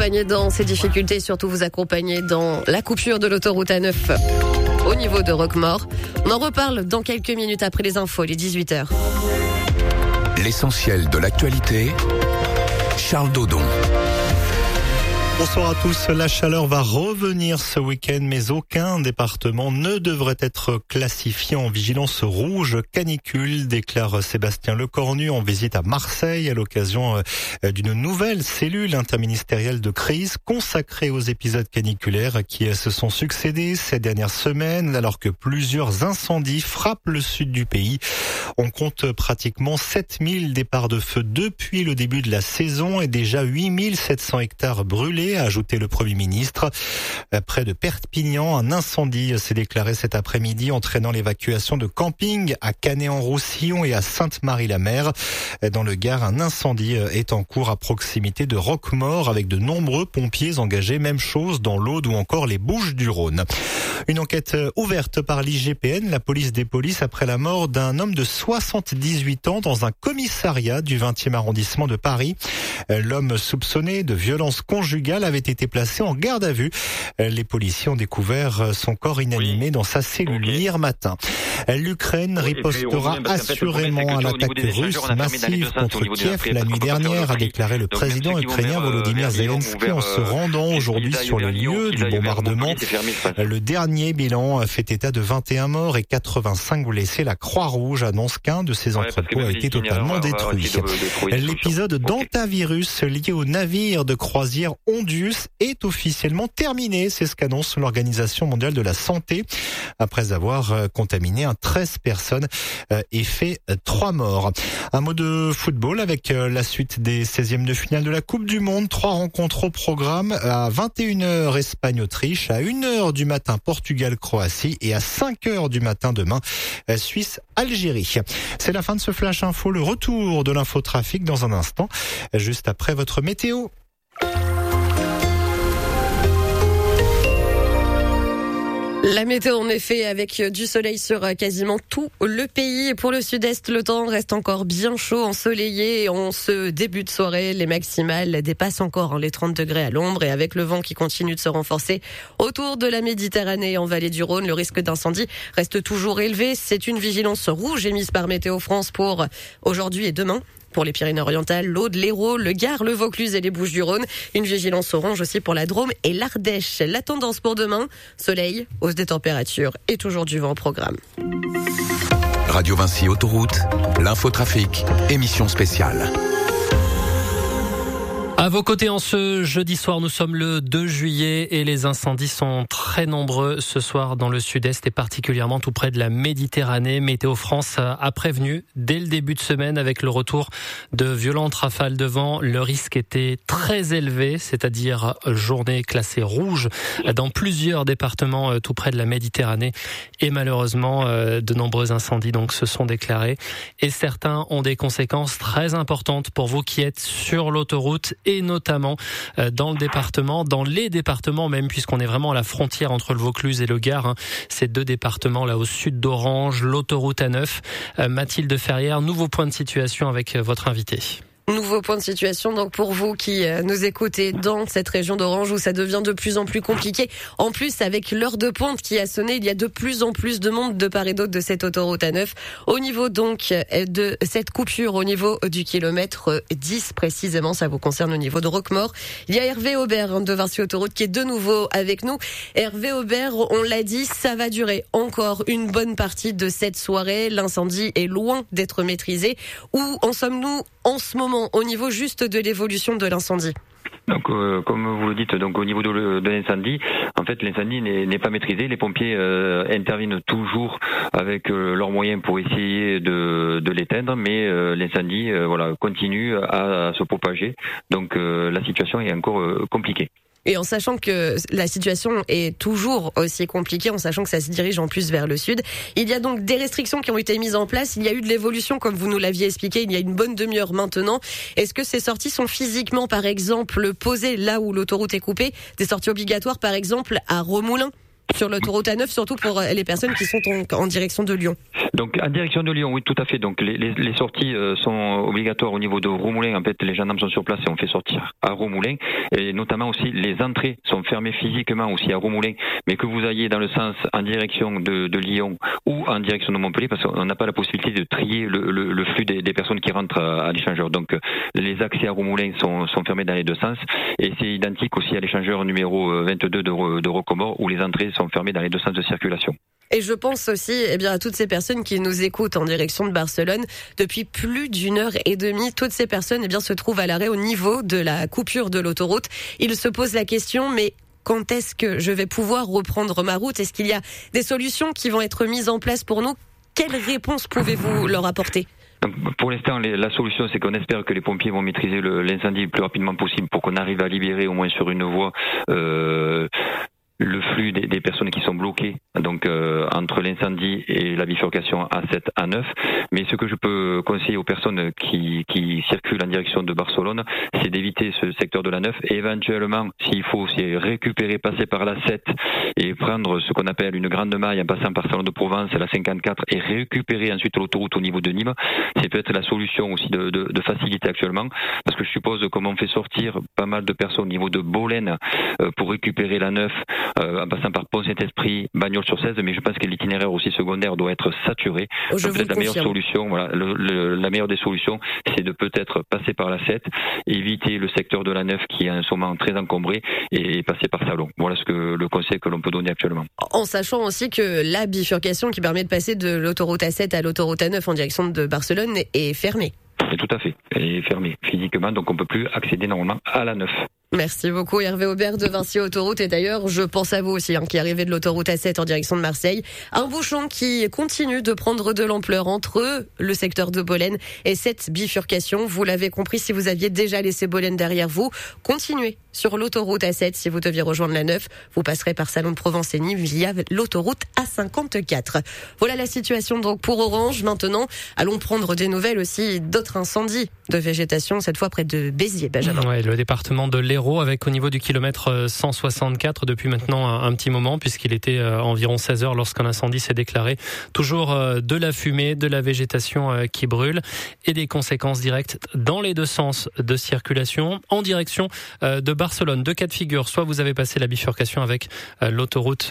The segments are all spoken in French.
accompagner dans ces difficultés, surtout vous accompagner dans la coupure de l'autoroute A9 au niveau de Roquemaure. On en reparle dans quelques minutes après les infos, les 18h. L'essentiel de l'actualité, Charles Dodon. Bonsoir à tous. La chaleur va revenir ce week-end, mais aucun département ne devrait être classifié en vigilance rouge canicule, déclare Sébastien Lecornu en visite à Marseille à l'occasion d'une nouvelle cellule interministérielle de crise consacrée aux épisodes caniculaires qui se sont succédés ces dernières semaines alors que plusieurs incendies frappent le sud du pays. On compte pratiquement 7000 départs de feu depuis le début de la saison et déjà 8700 hectares brûlés, a ajouté le Premier ministre. Près de Perpignan, un incendie s'est déclaré cet après-midi, entraînant l'évacuation de campings à Canet-en-Roussillon et à Sainte-Marie-la-Mer. Dans le Gard, un incendie est en cours à proximité de Roquemaure avec de nombreux pompiers engagés. Même chose dans l'Aude ou encore les Bouches-du-Rhône. Une enquête ouverte par l'IGPN, la police des polices, après la mort d'un homme de 78 ans dans un commissariat du 20e arrondissement de Paris. L'homme soupçonné de violence conjugale avait été placé en garde à vue. Les policiers ont découvert son corps inanimé dans sa cellule hier matin. L'Ukraine ripostera assurément à l'attaque russe massive contre Kiev la nuit dernière, a déclaré le président ukrainien Volodymyr Zelensky en se rendant aujourd'hui sur le lieu du bombardement. Le dernier bilan fait état de 21 morts et 85 blessés. La Croix-Rouge annonce qu'un de ses entrepôts a été totalement détruit. L'épisode d'antivirus lié au navire de croisière Hondius est officiellement terminé. C'est ce qu'annonce l'Organisation mondiale de la santé après avoir contaminé 13 personnes et fait 3 morts. Un mot de football avec la suite des 16e de finale de la Coupe du Monde. 3 rencontres au programme. À 21h Espagne-Autriche, à 1h du matin Portugal-Croatie et à 5h du matin demain Suisse-Algérie. C'est la fin de ce Flash Info. Le retour de l'infotrafic dans un instant, juste après votre météo. La météo, en effet, avec du soleil sur quasiment tout le pays. Et pour le sud-est, le temps reste encore bien chaud, ensoleillé. En ce début de soirée, les maximales dépassent encore les 30 degrés à l'ombre. Et avec le vent qui continue de se renforcer autour de la Méditerranée et en vallée du Rhône, le risque d'incendie reste toujours élevé. C'est une vigilance rouge émise par Météo France pour aujourd'hui et demain. Pour les Pyrénées-Orientales, l'Aude, l'Hérault, le Gard, le Vaucluse et les Bouches-du-Rhône. Une vigilance orange aussi pour la Drôme et l'Ardèche. La tendance pour demain, soleil, hausse des températures et toujours du vent au programme. Radio Vinci Autoroute, l'infotrafic, émission spéciale. À vos côtés en ce jeudi soir, nous sommes le 2 juillet et les incendies sont très nombreux ce soir dans le sud-est et particulièrement tout près de la Méditerranée. Météo France a prévenu dès le début de semaine avec le retour de violentes rafales de vent. Le risque était très élevé, c'est-à-dire journée classée rouge dans plusieurs départements tout près de la Méditerranée. Et malheureusement, de nombreux incendies donc se sont déclarés et certains ont des conséquences très importantes pour vous qui êtes sur l'autoroute et notamment dans le département, dans les départements même, puisqu'on est vraiment à la frontière entre le Vaucluse et le Gard. Ces deux départements là au sud d'Orange, l'autoroute A9. Mathilde Ferrière, nouveau point de situation avec votre invité. Nouveau point de situation donc pour vous qui nous écoutez dans cette région d'Orange où ça devient de plus en plus compliqué. En plus, avec l'heure de pointe qui a sonné, il y a de plus en plus de monde de part et d'autre de cette autoroute A9. Au niveau donc de cette coupure, au niveau du kilomètre 10 précisément, ça vous concerne au niveau de Roquemaure. Il y a Hervé Aubert de Vinci Autoroute qui est de nouveau avec nous. Hervé Aubert, on l'a dit, ça va durer encore une bonne partie de cette soirée. L'incendie est loin d'être maîtrisé. Où en sommes-nous en ce moment au niveau juste de l'évolution de l'incendie? Donc, comme vous le dites, donc au niveau de l'incendie, en fait, l'incendie n'est pas maîtrisé. Les pompiers interviennent toujours avec leurs moyens pour essayer de l'éteindre, mais l'incendie, continue à se propager. Donc, la situation est encore compliquée. Et en sachant que la situation est toujours aussi compliquée, en sachant que ça se dirige en plus vers le sud, il y a donc des restrictions qui ont été mises en place. Il y a eu de l'évolution, comme vous nous l'aviez expliqué, il y a une bonne demi-heure maintenant. Est-ce que ces sorties sont physiquement, par exemple, posées là où l'autoroute est coupée? Des sorties obligatoires, par exemple, à Remoulins? sur l'autoroute A9, surtout pour les personnes qui sont en direction de Lyon. Donc en direction de Lyon, oui, tout à fait. Donc les sorties sont obligatoires au niveau de Roumoulin. En fait, les gendarmes sont sur place et on fait sortir à Roumoulin. Et notamment aussi, les entrées sont fermées physiquement aussi à Roumoulin. Mais que vous ayez dans le sens en direction de Lyon ou en direction de Montpellier, parce qu'on n'a pas la possibilité de trier le flux des personnes qui rentrent à l'échangeur. Donc les accès à Roumoulin sont fermés dans les deux sens. Et c'est identique aussi à l'échangeur numéro 22 de Rocamaure, où les entrées sont fermées dans les deux sens de circulation. Et je pense aussi à toutes ces personnes qui nous écoutent en direction de Barcelone depuis plus d'1h30. Toutes ces personnes se trouvent à l'arrêt au niveau de la coupure de l'autoroute. Ils se posent la question, mais quand est-ce que je vais pouvoir reprendre ma route? Est-ce qu'il y a des solutions qui vont être mises en place pour nous? Quelle réponse pouvez-vous leur apporter? Pour l'instant, la solution, c'est qu'on espère que les pompiers vont maîtriser l'incendie le plus rapidement possible pour qu'on arrive à libérer au moins sur une voie le flux des personnes qui sont bloquées entre l'incendie et la bifurcation A7, A9. Mais ce que je peux conseiller aux personnes qui circulent en direction de Barcelone, c'est d'éviter ce secteur de l'A9 et éventuellement, s'il faut, c'est récupérer, passer par l'A7 et prendre ce qu'on appelle une grande maille en passant par Salon de Provence, la 54 et récupérer ensuite l'autoroute au niveau de Nîmes. C'est peut-être la solution aussi de facilité actuellement, parce que je suppose comme on fait sortir pas mal de personnes au niveau de Bolène pour récupérer l'A9 en passant par Pont-Saint-Esprit, Bagnols-sur-Cèze, mais je pense que l'itinéraire aussi secondaire doit être saturé. Peut-être la meilleure solution, la meilleure des solutions, c'est de peut-être passer par la 7, éviter le secteur de la 9 qui est en ce moment très encombré et passer par Salon. Voilà le conseil que l'on peut donner actuellement. En sachant aussi que la bifurcation qui permet de passer de l'autoroute A7 à l'autoroute A9 en direction de Barcelone est fermée. Et tout à fait, elle est fermée physiquement, donc on ne peut plus accéder normalement à la 9. Merci beaucoup Hervé Aubert de Vinci Autoroute. Et d'ailleurs, je pense à vous aussi qui arrivez de l'autoroute A7 en direction de Marseille. Un bouchon qui continue de prendre de l'ampleur entre le secteur de Bolène et cette bifurcation. Vous l'avez compris, si vous aviez déjà laissé Bolène derrière vous, continuez sur l'autoroute A7. Si vous deviez rejoindre la 9, vous passerez par Salon de Provence et Nîmes via l'autoroute A54. Voilà la situation donc pour Orange. Maintenant, allons prendre des nouvelles aussi d'autres incendies de végétation, cette fois près de Béziers, Benjamin. Ouais, le département de l'Hérault avec au niveau du kilomètre 164 depuis maintenant un petit moment, puisqu'il était environ 16 heures lorsqu'un incendie s'est déclaré. Toujours de la fumée, de la végétation qui brûle et des conséquences directes dans les deux sens de circulation en direction de Barcelone. Deux cas de figure, soit vous avez passé la bifurcation avec l'autoroute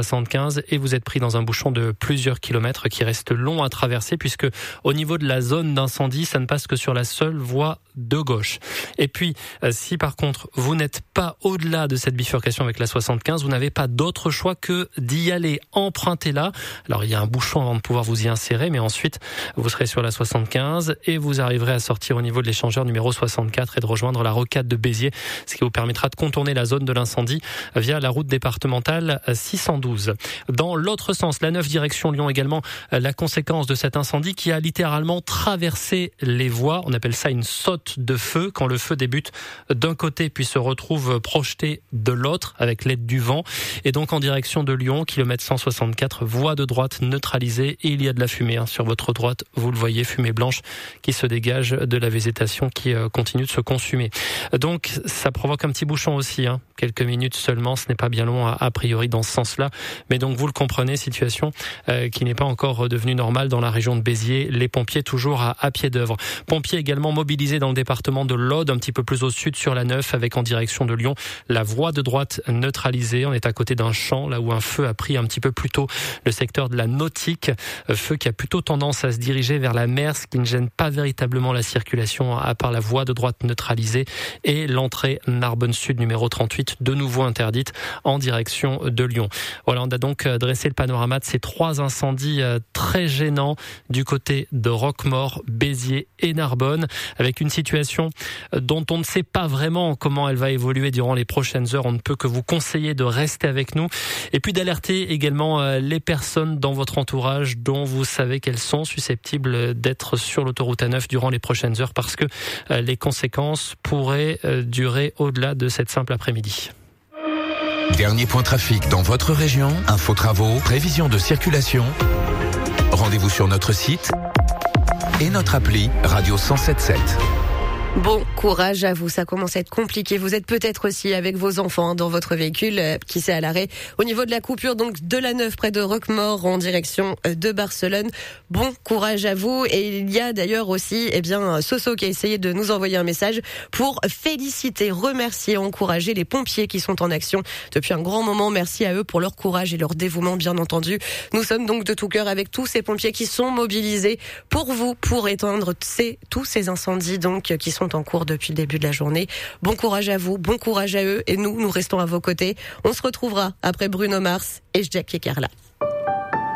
A75 et vous êtes pris dans un bouchon de plusieurs kilomètres qui reste long à traverser, puisque au niveau de la zone d'incendie, ça ne passe que sur la seule voie de gauche. Et puis, si par contre vous n'êtes pas au-delà de cette bifurcation avec la 75, vous n'avez pas d'autre choix que d'y aller, empruntez-la. Alors il y a un bouchon avant de pouvoir vous y insérer, mais ensuite vous serez sur la 75 et vous arriverez à sortir au niveau de l'échangeur numéro 64 et de rejoindre la rocade de Béziers, ce qui vous permettra de contourner la zone de l'incendie via la route départementale 612. Dans l'autre sens, la 9 direction Lyon également, la conséquence de cet incendie qui a littéralement traversé les voies. On appelle ça une saute de feu, quand le feu débute d'un côté puis se retrouve projeté de l'autre avec l'aide du vent. Et donc en direction de Lyon, kilomètre 164, voie de droite neutralisée et il y a de la fumée sur votre droite. Vous le voyez, fumée blanche qui se dégage de la végétation qui continue de se consumer. Donc ça provoque un petit bouchon aussi, quelques minutes seulement, ce n'est pas bien long a priori dans ce sens-là. Mais donc vous le comprenez, situation qui n'est pas encore devenue normale dans la région de Béziers. Les pompiers toujours à pied d'œuvre. Pompiers également mobilisés dans le département de l'Aude, un petit peu plus au sud sur la 9 avec en direction de Lyon la voie de droite neutralisée. On est à côté d'un champ là où un feu a pris un petit peu plus tôt le secteur de la Nautique, feu qui a plutôt tendance à se diriger vers la mer, ce qui ne gêne pas véritablement la circulation à part la voie de droite neutralisée et l'entrée Narbonne Sud numéro 38 de nouveau interdite en direction de Lyon. Voilà, on a donc dressé le panorama de ces trois incendies très gênants du côté de Roquemaure, Béziers et Narbonne, avec une situation dont on ne sait pas vraiment comment elle va évoluer durant les prochaines heures. On ne peut que vous conseiller de rester avec nous et puis d'alerter également les personnes dans votre entourage dont vous savez qu'elles sont susceptibles d'être sur l'autoroute A9 durant les prochaines heures, parce que les conséquences pourraient durer au-delà de cette simple après-midi. Dernier point trafic dans votre région, infos travaux, prévision de circulation. Rendez-vous sur notre site et notre appli Radio 107.7. Bon courage à vous, ça commence à être compliqué. Vous êtes peut-être aussi avec vos enfants dans votre véhicule qui s'est à l'arrêt au niveau de la coupure donc de la 9 près de Roquemaure en direction de Barcelone. Bon courage à vous. Et il y a d'ailleurs aussi Soso qui a essayé de nous envoyer un message pour féliciter, remercier, encourager les pompiers qui sont en action depuis un grand moment. Merci à eux pour leur courage et leur dévouement, bien entendu. Nous sommes donc de tout cœur avec tous ces pompiers qui sont mobilisés pour vous, pour éteindre tous ces incendies donc qui sont en cours depuis le début de la journée. Bon courage à vous, bon courage à eux et nous restons à vos côtés. On se retrouvera après Bruno Mars et Jack et Carla.